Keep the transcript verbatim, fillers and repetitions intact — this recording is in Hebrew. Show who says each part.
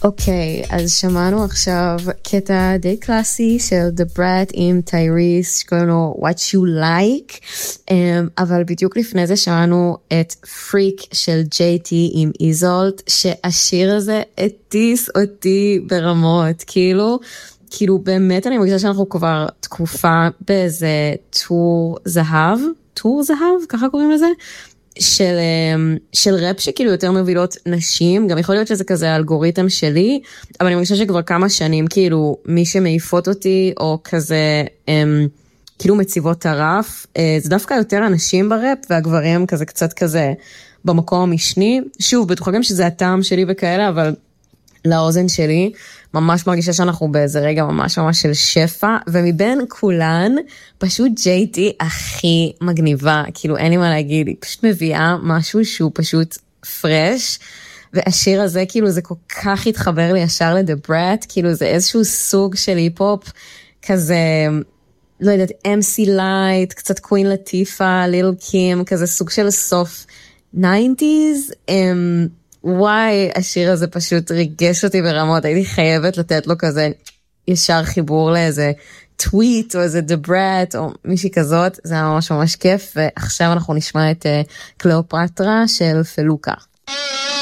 Speaker 1: אוקיי, okay, אז שמענו עכשיו קטע די קלאסי של The Brat עם טייריס, שקוראים לו What You Like, um, אבל בדיוק לפני זה שמענו את פריק של ג'יי טי עם איזולט, שהשיר הזה הטיס אותי ברמות, כאילו, כאילו באמת אני מרגישה שאנחנו כבר תקופה באיזה טור זהב, טור זהב, ככה קוראים לזה? של, של רפ שכאילו יותר מובילות נשים, גם יכול להיות שזה כזה האלגוריתם שלי, אבל אני מרגישה שכבר כמה שנים כאילו מי שמעיפות אותי או כזה הם, כאילו מציבות טרף, זה דווקא יותר אנשים בראפ והגברים כזה קצת כזה במקום המשני, שוב בטוחה גם שזה הטעם שלי וכאלה, אבל לאוזן שלי ממש מרגישה שאנחנו באיזה רגע ממש ממש של שפע, ומבין כולן פשוט ג'יי טי הכי מגניבה, כאילו אין לי מה להגיד, היא פשוט מביאה משהו שהוא פשוט פרש, והשיר הזה כאילו זה כל כך התחבר לי ישר ל-The Brat, כאילו זה איזשהו סוג של היפ-הופ, כזה, לא יודעת, אם סי Light, קצת קווין לטיפה, ליל קים, כזה סוג של סוף ניינטיז, הם... וואי, השיר הזה פשוט ריגש אותי ברמות, הייתי חייבת לתת לו כזה ישר חיבור לאיזה טוויט או איזה The Brat או מישהי כזאת, זה היה ממש ממש כיף, ועכשיו אנחנו נשמע את קליאופטרה של פלוקה.